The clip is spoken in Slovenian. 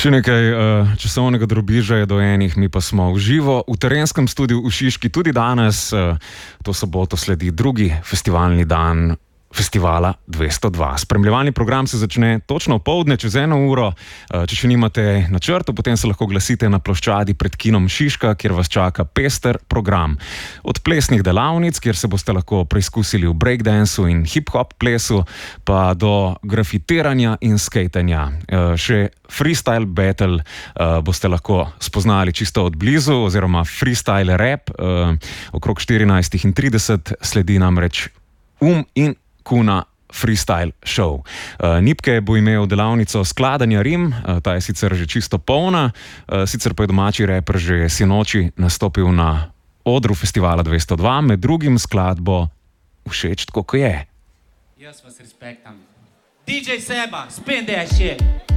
Še nekaj časovnega drobiža je do enih, mi pa smo v živo v terenskem studiu v Šiški tudi danes. To soboto sledi drugi festivalni dan festivala 202. Spremljevalni program se začne točno opoldne, čez 1 uro. Če še nimate načrta, potem se lahko glasite na ploščadi pred kinom Šiška, kjer vas čaka pester program. Od plesnih delavnic, kjer se boste lahko preizkusili v breakdansu in hip-hop plesu, pa do grafitiranja in skejtanja. Še freestyle battle boste lahko spoznali čisto od blizu, oziroma freestyle rap. Okrog 14:30 sledi namreč in Kuna freestyle show. Nipke bo imel delavnico skladanja rim, ta je sicer že čisto polna, sicer pa je domači reper že sinoči nastopil na odru festivala 202, med drugim skladbo Všeč tako, ko je. Jaz vas respektam. DJ Seba, spin that shit.